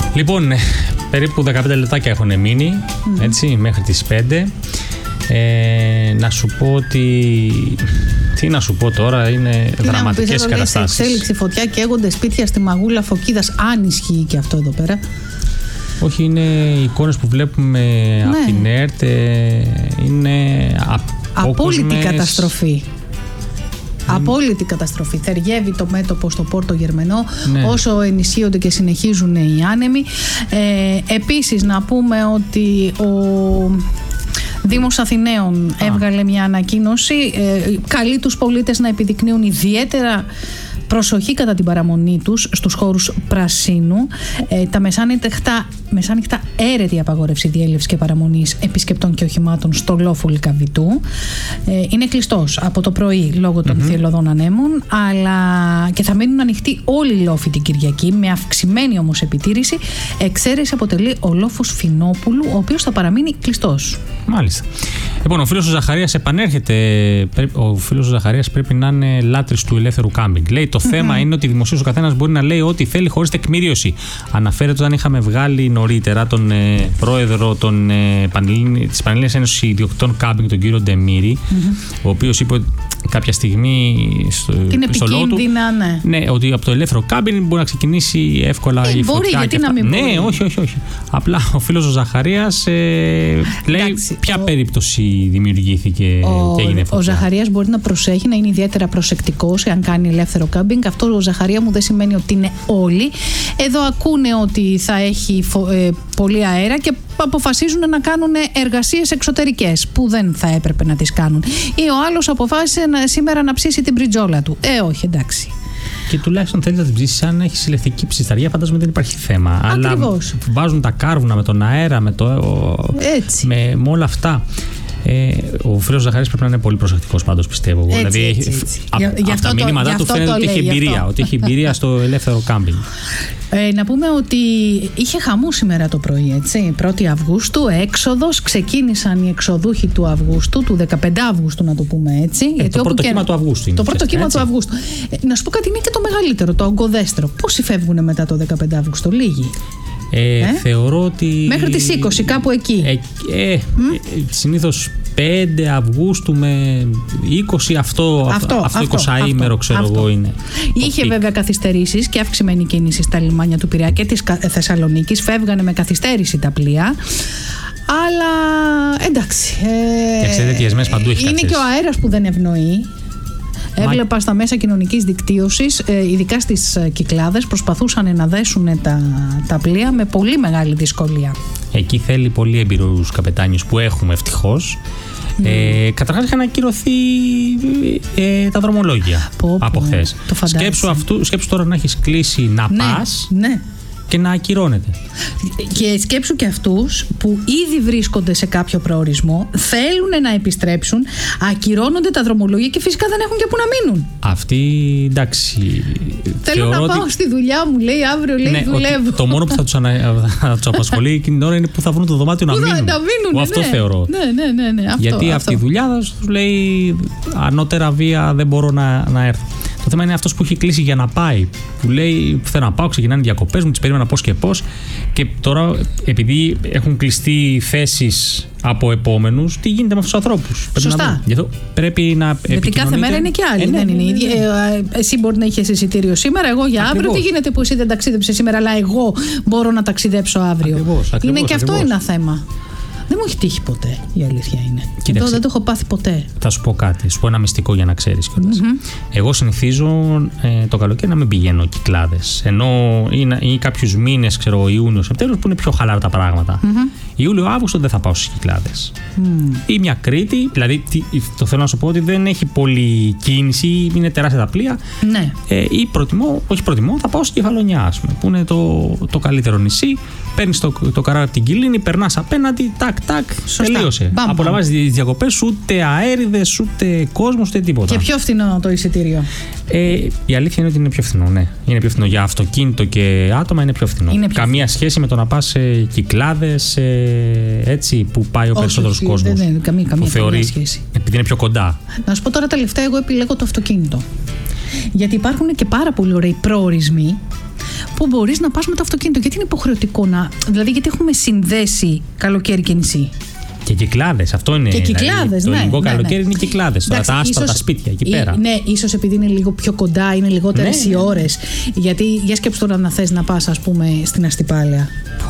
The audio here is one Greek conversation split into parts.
Λοιπόν, περίπου 15 λεπτάκια έχουν μείνει, έτσι, μέχρι τις 5. Να σου πω ότι... Τι να σου πω τώρα, είναι δραματικές καταστάσεις. Σε εξέλιξη φωτιά, καίγονται σπίτια στη Μαγούλα Φωκίδας, αν ισχύει και αυτό εδώ πέρα. Όχι, είναι εικόνες που βλέπουμε από την ΕΡΤ, είναι απόλυτη καταστροφή. Απόλυτη καταστροφή. Θεριεύει το μέτωπο στο Πόρτο Γερμενό, όσο ενισχύονται και συνεχίζουν οι άνεμοι. Επίσης να πούμε ότι ο Δήμος Αθηναίων έβγαλε μια ανακοίνωση, καλεί τους πολίτες να επιδεικνύουν ιδιαίτερα προσοχή κατά την παραμονή τους στους χώρους πρασίνου. Τα μεσάνυχτα έρετη απαγόρευση διέλευσης και παραμονής επισκεπτών και οχημάτων στο λόφο Λυκαβητού. Είναι κλειστός από το πρωί λόγω των θυελλωδών ανέμων, αλλά και θα μείνουν ανοιχτοί όλοι οι λόφοι την Κυριακή, με αυξημένη όμως επιτήρηση. Εξαίρεση αποτελεί ο λόφος Φινόπουλου, ο οποίος θα παραμείνει κλειστός. Μάλιστα. Λοιπόν, ο φίλος ο Ζαχαρίας επανέρχεται. Ο φίλος ο Ζαχαρίας πρέπει να είναι λάτρης του ελεύθερου κάμπινγκ. Λέει: το θέμα είναι ότι δημοσίως ο καθένας μπορεί να λέει ό,τι θέλει χωρίς τεκμηρίωση. Αναφέρεται όταν είχαμε βγάλει νωρίτερα τον πρόεδρο της Πανελλήνιας Ένωσης Ιδιοκτητών Κάμπινγκ, τον κύριο Ντεμήρη, ο οποίος είπε κάποια στιγμή στο λόγο του ότι από το ελεύθερο κάμπινγκ μπορεί να ξεκινήσει εύκολα η φωτιά. Μπορεί, γιατί να μην μπορεί. Ναι, όχι. Απλά ο φίλος ο Ζαχαρίας λέει ποια περίπτωση δημιουργήθηκε και έγινε φωτιά. Ο Ζαχαρίας μπορεί να προσέχει, να είναι ιδιαίτερα προσεκτικός εάν κάνει ελεύθερο κάμπινγκ. Αυτό ο Ζαχαρία μου δεν σημαίνει ότι είναι όλοι. Εδώ ακούνε ότι θα έχει πολύ αέρα και αποφασίζουν να κάνουν εργασίες εξωτερικές που δεν θα έπρεπε να τις κάνουν. Ή ο άλλος αποφάσισε σήμερα να ψήσει την πριτζόλα του. Όχι, εντάξει. Και τουλάχιστον θέλει να την ψήσει, αν έχει συλλεκτική ψισταριά, φαντάζομαι δεν υπάρχει θέμα. Ακριβώς. Αλλά βάζουν τα κάρβουνα με τον αέρα, με όλα αυτά. Ο φίλος Ζαχαρίας πρέπει να είναι πολύ προσεκτικός πάντως, πιστεύω. Δηλαδή, από τα μηνύματά του φαίνεται ότι έχει εμπειρία στο ελεύθερο κάμπινγκ. Να πούμε ότι είχε χαμού σήμερα το πρωί, έτσι. 1η Αυγούστου, έξοδος. Ξεκίνησαν οι εξοδούχοι του Αυγούστου, του 15 Αυγούστου, να το πούμε έτσι. Το πρώτο κύμα του Αυγούστου. Το πρώτο κύμα του Αυγούστου. Να σου πω κάτι, είναι και το μεγαλύτερο, το ογκοδέστερο. Πόσοι φεύγουν μετά το 15 Αυγούστου? Λίγοι. Θεωρώ ότι. Μέχρι τις 20, κάπου εκεί. Συνήθως 5 Αυγούστου με 20, αυτό 20ήμερο, ξέρω εγώ είναι. Είχε βέβαια καθυστερήσεις και αυξημένη κίνηση στα λιμάνια του Πειραιά και της Θεσσαλονίκης. Φεύγανε με καθυστέρηση τα πλοία. Αλλά εντάξει. Τέτοιες μέρες παντού έχει είναι και ο αέρας που δεν ευνοεί. Έβλεπα στα μέσα κοινωνικής δικτύωσης, ειδικά στις Κυκλάδες, προσπαθούσαν να δέσουν τα πλοία με πολύ μεγάλη δυσκολία. Εκεί θέλει πολύ έμπειρους καπετάνιους που έχουμε ευτυχώς. Καταρχάς είχαν ακυρωθεί τα δρομολόγια από χθες. Σκέψου τώρα να έχεις κλείσει να πας. Ναι. Και να ακυρώνεται. Και σκέψου και αυτούς που ήδη βρίσκονται σε κάποιο προορισμό, θέλουν να επιστρέψουν, ακυρώνονται τα δρομολόγια και φυσικά δεν έχουν και που να μείνουν. Αυτοί, εντάξει. Θέλω να πάω στη δουλειά μου, λέει, αύριο, λέει, δουλεύω. Το μόνο που θα τους απασχολεί εκείνη την ώρα είναι που θα βρουν το δωμάτιο να μείνουν. Αυτό θεωρώ. Ναι. Γιατί αυτή η δουλειά τους λέει ανώτερα βία δεν μπορώ να έρθω. Το θέμα είναι αυτός που έχει κλείσει για να πάει. Που λέει: θέλω να πάω, ξεκινάνε διακοπές μου, τις περίμενα πώς και πώς. Και τώρα, επειδή έχουν κλειστεί θέσεις από επόμενους, τι γίνεται με αυτούς τους ανθρώπους? Σωστά. Γι' αυτό πρέπει να. Γιατί κάθε μέρα είναι και άλλη. Δεν είναι ίδια. Εσύ μπορεί να είχες εισιτήριο σήμερα, εγώ για αύριο. Ακριβώς. Τι γίνεται που εσύ δεν ταξίδεψες σήμερα, αλλά εγώ μπορώ να ταξιδέψω αύριο? Ακριβώς, είναι και αυτό ένα θέμα. Δεν μου έχει τύχει ποτέ, η αλήθεια είναι. Εδώ δεν το έχω πάθει ποτέ. Θα σου πω κάτι, σου πω ένα μυστικό για να ξέρεις κιόλας. Εγώ συνηθίζω το καλοκαίρι να μην πηγαίνω Κυκλάδες. Ενώ ή κάποιους μήνες, ξέρω, Ιούνιο, Σεπτέμβριο, που είναι πιο χαλάρα τα πράγματα. Ιούλιο, Αύγουστο δεν θα πάω στις Κυκλάδες. Ή μια Κρήτη, δηλαδή το θέλω να σου πω ότι δεν έχει πολλή κίνηση, είναι τεράστια τα πλοία. Ναι. Ή προτιμώ, θα πάω στη Κεφαλονιά, ας πούμε, που είναι το καλύτερο νησί. Παίρνεις το καράβι από την Κιλίνη, περνάς απέναντι, τάκ, τελείωσε. Απολαμβάνεις τις διακοπές, ούτε αέριδες, ούτε κόσμος, ούτε τίποτα. Και πιο φθηνό το εισιτήριο. Η αλήθεια είναι ότι είναι πιο φθηνό, ναι. Είναι πιο φθηνό για αυτοκίνητο και άτομα, είναι πιο φθηνό. Καμία σχέση με το να πας σε Κυκλάδες, έτσι, που πάει ο περισσότερος κόσμος. Καμία σχέση. Επειδή είναι πιο κοντά. Να σου πω τώρα τελευταία, εγώ επιλέγω το αυτοκίνητο. Γιατί υπάρχουν και πάρα πολύ ωραίοι προορισμοί που μπορείς να πας με το αυτοκίνητο. Γιατί είναι υποχρεωτικό δηλαδή, γιατί έχουμε συνδέσει καλοκαίρι και νησί. Και κυκλάδες, αυτό είναι. Και κυκλάδες, το ελληνικό καλοκαίρι ναι. είναι κυκλάδες. Τα άσπρα, τα σπίτια εκεί πέρα. Ναι, ίσως επειδή είναι λίγο πιο κοντά, είναι λιγότερες οι ώρες. Γιατί για σκέψου τώρα να θες να πας, ας πούμε, στην Αστυπάλαια.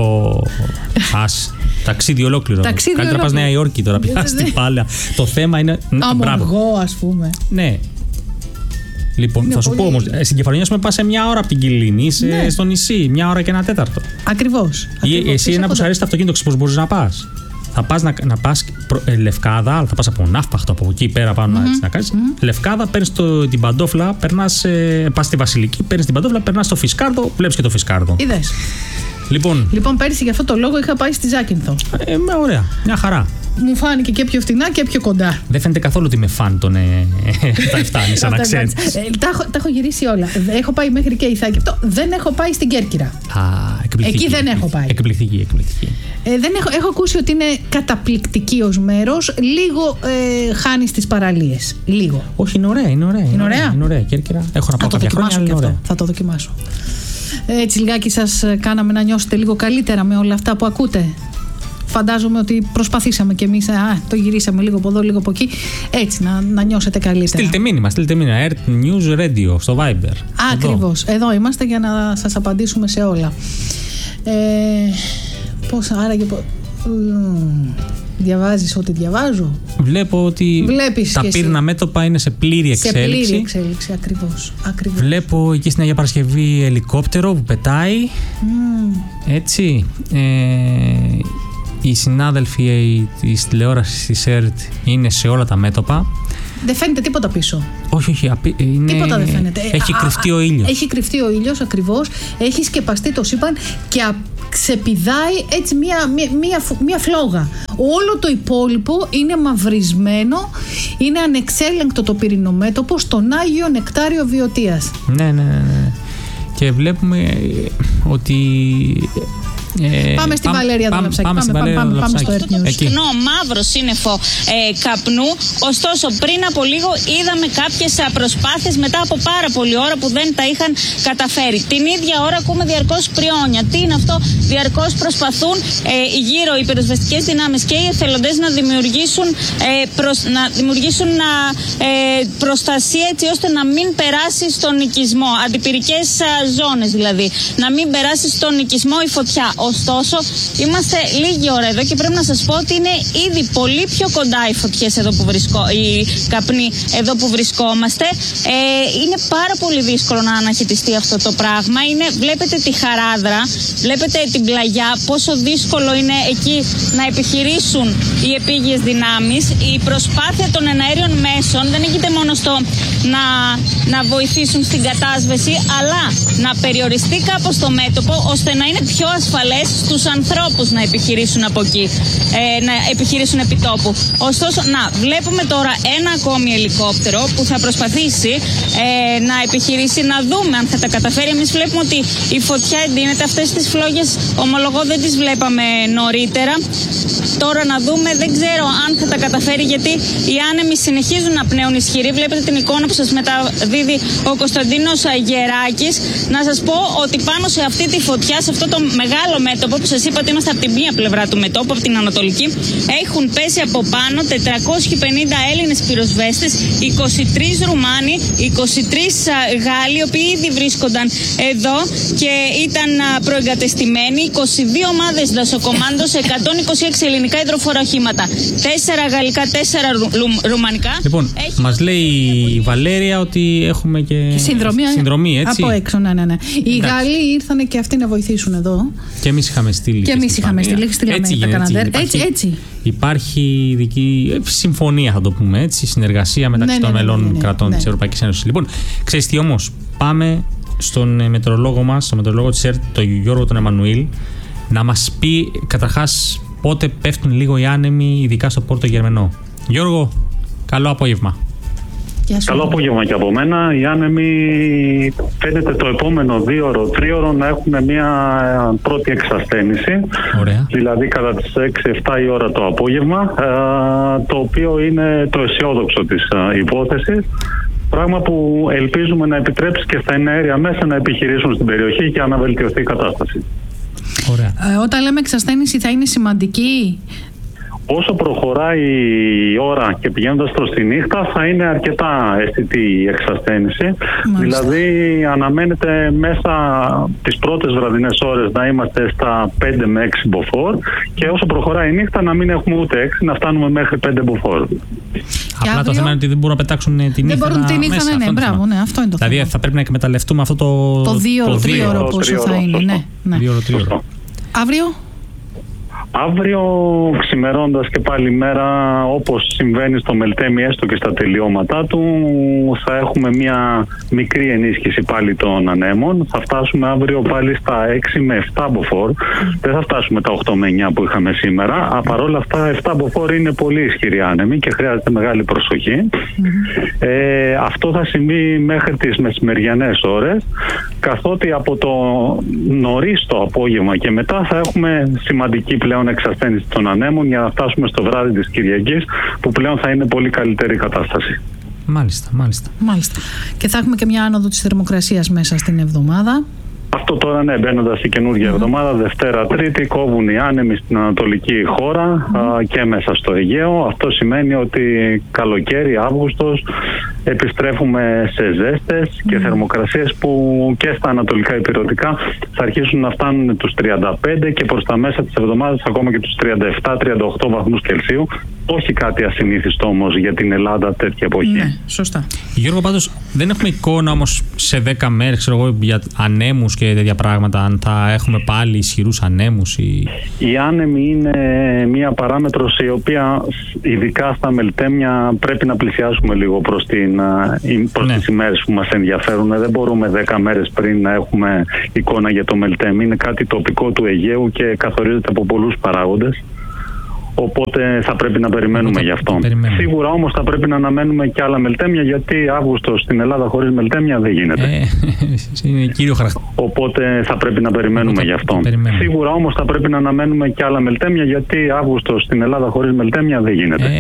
Ταξίδι ολόκληρο. Καλύτερα να πας Νέα Υόρκη τώρα πια Αστυπάλαια. Το θέμα είναι. Αμοργό, ας πούμε. Ναι. Λοιπόν, είναι θα σου πω όμως, στην Κεφαλονιά σου πας σε μια ώρα από την Κιλίνη, είσαι στο νησί, μια ώρα και ένα τέταρτο. Ακριβώς. Ή εσύ ένα που σου αρέσει το αυτοκίνητο, πώς μπορείς να πας. Θα πας να πας Λευκάδα, αλλά θα πας από Ναύπαχτο, από εκεί πέρα πάνω να κάνεις. Λευκάδα, παίρνεις την παντόφλα, πας στη Βασιλική, παίρνεις την παντόφλα, περνάς στο Φισκάρδο, βλέπεις και το Φισκάρδο. Είδες. Λοιπόν, πέρυσι για αυτό το λόγο είχα πάει στη Ζάκυνθο. Ωραία, μια χαρά. Μου φάνηκε και πιο φτηνά και πιο κοντά. Δεν φαίνεται καθόλου ότι με φαν τον τα φτάνει σαν accent. Τα έχω γυρίσει όλα. Έχω πάει μέχρι και Ιθάκεπτο. Δεν έχω πάει στην Κέρκυρα. Εκεί δεν έχω πάει. Εκπληκτική. Έχω ακούσει ότι είναι καταπληκτική ως μέρος. Λίγο χάνει τις παραλίες. Λίγο. Όχι, είναι ωραία. Είναι ωραία. Κέρκυρα. Έχω να πάω κάποια χρόνια. Θα το δοκιμάσω. Έτσι λιγάκι σας κάναμε να νιώσετε λίγο καλύτερα με όλα αυτά που ακούτε. Φαντάζομαι ότι προσπαθήσαμε κι εμείς, το γυρίσαμε λίγο από εδώ, λίγο από εκεί, έτσι να νιώσετε καλύτερα. Στείλτε μήνυμα, Earth News Radio στο Viber. Ακριβώς, εδώ είμαστε για να σας απαντήσουμε σε όλα. Πώς άραγε... Διαβάζεις ό,τι διαβάζω. Βλέπω ότι τα πύρνα μέτωπα είναι σε πλήρη εξέλιξη. Σε πλήρη εξέλιξη, ακριβώς. Βλέπω εκεί στην Αγία Παρασκευή ελικόπτερο που πετάει. Έτσι. Οι συνάδελφοι της τηλεόρασης της ΕΡΤ είναι σε όλα τα μέτωπα. Δεν φαίνεται τίποτα πίσω. Όχι. Τίποτα δεν φαίνεται. Έχει κρυφτεί ο ήλιος. Έχει κρυφτεί ο ήλιος, ακριβώς. Έχει σκεπαστεί το σύμπαν και ξεπηδάει έτσι μία φλόγα. Όλο το υπόλοιπο είναι μαυρισμένο, είναι ανεξέλεγκτο το πυρηνομέτωπο στον Άγιο Νεκτάριο Βιωτίας. Ναι. Και βλέπουμε ότι... Πάμε στη Βαλέρια Δολαψάκη. Πάμε στο Earth News. Συχνό μαύρο σύννεφο καπνού. Ωστόσο, πριν από λίγο είδαμε κάποιες προσπάθειες μετά από πάρα πολλή ώρα που δεν τα είχαν καταφέρει. Την ίδια ώρα ακούμε διαρκώς πριόνια. Τι είναι αυτό? Διαρκώς προσπαθούν γύρω οι πυροσβεστικές δυνάμεις και οι εθελοντές να δημιουργήσουν προστασία έτσι ώστε να μην περάσει στον οικισμό. Αντιπυρικές ζώνες δηλαδή. Να μην περάσει στον οικισμό η φωτιά. Ωστόσο, είμαστε λίγη ώρα εδώ και πρέπει να σας πω ότι είναι ήδη πολύ πιο κοντά οι φωτιές εδώ που οι καπνοί εδώ που βρισκόμαστε. Είναι πάρα πολύ δύσκολο να αναχαιτιστεί αυτό το πράγμα. Βλέπετε τη Χαράδρα, βλέπετε την πλαγιά, πόσο δύσκολο είναι εκεί να επιχειρήσουν οι επίγειες δυνάμεις. Η προσπάθεια των εναέριων μέσων δεν έγινε μόνο στο να βοηθήσουν στην κατάσβεση, αλλά να περιοριστεί κάπως το μέτωπο ώστε να είναι πιο ασφαλές στους ανθρώπους να επιχειρήσουν από εκεί, να επιχειρήσουν επί τόπου. Ωστόσο, βλέπουμε τώρα ένα ακόμη ελικόπτερο που θα προσπαθήσει να επιχειρήσει, να δούμε αν θα τα καταφέρει. Εμείς βλέπουμε ότι η φωτιά εντείνεται. Αυτές τις φλόγες, ομολογώ, δεν τις βλέπαμε νωρίτερα. Τώρα να δούμε, δεν ξέρω αν θα τα καταφέρει, γιατί οι άνεμοι συνεχίζουν να πνέουν ισχυροί. Βλέπετε την εικόνα που σας μεταδίδει ο Κωνσταντίνος Γεράκης. Να σας πω ότι πάνω σε αυτή τη φωτιά, σε αυτό το μεγάλο μέτωπο που σας είπα ότι είμαστε από την μία πλευρά του μετώπου, από την ανατολική, έχουν πέσει από πάνω 450 Έλληνες πυροσβέστες, 23 Ρουμάνοι, 23 Γάλλοι, οι οποίοι ήδη βρίσκονταν εδώ και ήταν προεγκατεστημένοι, 22 ομάδες δασοκομάντος, 126 ελληνικά υδροφόρα οχήματα, 4 γαλλικά, 4 ρουμανικά. Λοιπόν, μας λέει η Βαλέρια ότι έχουμε και συνδρομή, έτσι. Από έξω, ναι. Οι Γάλλοι ήρθαν και αυτοί να βοηθήσουν εδώ. Και εμείς είχαμε στείλει. Έτσι. Υπάρχει ειδική συμφωνία, θα το πούμε έτσι, συνεργασία μεταξύ των μελών κρατών της Ευρωπαϊκής Ένωσης. Λοιπόν, ξέρεις τι όμως, πάμε στον μετεωρολόγο μας, στον μετεωρολόγο της ΕΡΤ, τον Γιώργο τον Εμμανουήλ, να μας πει καταρχάς πότε πέφτουν λίγο οι άνεμοι, ειδικά στο Πόρτο Γερμενό. Γιώργο, καλό απόγευμα. Καλό απόγευμα και από μένα. Οι άνεμοι φαίνεται το επόμενο 2ωρο-3ωρο να έχουν μια πρώτη εξασθένηση. Ωραία. Δηλαδή κατά τις 6-7 η ώρα το απόγευμα, το οποίο είναι το αισιόδοξο της υπόθεσης. Πράγμα που ελπίζουμε να επιτρέψει και στα εναέρια μέσα να επιχειρήσουν στην περιοχή για να βελτιωθεί η κατάσταση. Ωραία. Όταν λέμε εξασθένηση, θα είναι σημαντική. Όσο προχωράει η ώρα και πηγαίνοντας προς τη νύχτα, θα είναι αρκετά αισθητή η εξασθένηση. Μάλιστα. Δηλαδή αναμένεται μέσα τις πρώτες βραδινές ώρες να είμαστε στα 5 με 6 μποφόρ και όσο προχωράει η νύχτα να μην έχουμε ούτε 6, να φτάνουμε μέχρι 5 μποφόρ. Απλά αύριο... το θέμα είναι ότι δεν μπορούν να πετάξουν τη νύχτα. Δεν μπορούν τη νύχτα, ναι, μπράβο, ναι, αυτό είναι το θέμα. Δηλαδή θα πρέπει να εκμεταλλευτούμε αυτό το 2-3 πόσο θα είναι. Ναι. 2-3. Αύριο. Αύριο ξημερώντας και πάλι μέρα, όπως συμβαίνει στο Μελτέμι, έστω και στα τελειώματά του, θα έχουμε μια μικρή ενίσχυση πάλι των ανέμων. Θα φτάσουμε αύριο πάλι στα 6 με 7 μποφόρ. Δεν θα φτάσουμε τα 8 με 9 που είχαμε σήμερα. Παρ' όλα αυτά 7 μποφόρ είναι πολύ ισχυρή άνεμη και χρειάζεται μεγάλη προσοχή. Αυτό θα συμβεί μέχρι τις μεσημεριανές ώρες, καθότι από το νωρίς το απόγευμα και μετά θα έχουμε σημαντική πλέον εξασθένηση των ανέμων για να φτάσουμε στο βράδυ της Κυριακής, που πλέον θα είναι πολύ καλύτερη κατάσταση. Μάλιστα. Και θα έχουμε και μια άνοδο της θερμοκρασίας μέσα στην εβδομάδα. Αυτό τώρα, ναι, μπαίνοντας η καινούργια εβδομάδα, Δευτέρα, Τρίτη, κόβουν οι άνεμοι στην ανατολική χώρα και μέσα στο Αιγαίο. Αυτό σημαίνει ότι καλοκαίρι, Αύγουστος, επιστρέφουμε σε ζέστες και θερμοκρασίες που και στα ανατολικά ηπειρωτικά θα αρχίσουν να φτάνουν τους 35 και προς τα μέσα της εβδομάδας ακόμα και τους 37-38 βαθμούς Κελσίου. Όχι κάτι ασυνήθιστο όμως για την Ελλάδα τέτοια εποχή. Ναι, σωστά. Γιώργο, πάντως δεν έχουμε εικόνα όμως σε 10 μέρες, ξέρω εγώ, για ανέμους και τέτοια πράγματα, αν θα έχουμε πάλι ισχυρούς ανέμους ή... Η άνεμη είναι μια παράμετρος η οποία ειδικά στα Μελτέμια πρέπει να πλησιάσουμε λίγο προς τις ημέρες που μας ενδιαφέρουν. Δεν μπορούμε 10 μέρες πριν να έχουμε εικόνα για το Μελτέμι. Είναι κάτι τοπικό του Αιγαίου και καθορίζεται από πολλούς παράγοντες. Οπότε θα πρέπει να περιμένουμε γι' αυτό. Σίγουρα όμως θα πρέπει να αναμένουμε και άλλα Μελτέμια, γιατί Αύγουστος στην Ελλάδα χωρίς Μελτέμια δεν γίνεται. Είναι κύριο χαρακτήρα. Οπότε θα πρέπει να περιμένουμε γι' αυτό. Σίγουρα όμως θα πρέπει να αναμένουμε και άλλα Μελτέμια, γιατί Αύγουστος στην Ελλάδα χωρίς Μελτέμια δεν γίνεται.